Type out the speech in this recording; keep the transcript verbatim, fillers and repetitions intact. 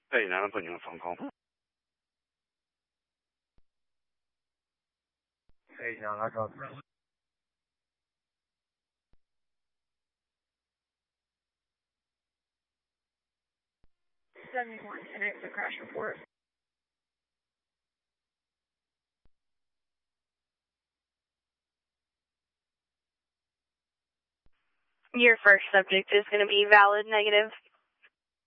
Hey, now I'm putting you on a phone call. Hey, now I got seventy-one, and it's a crash report. Your first subject is going to be valid negative.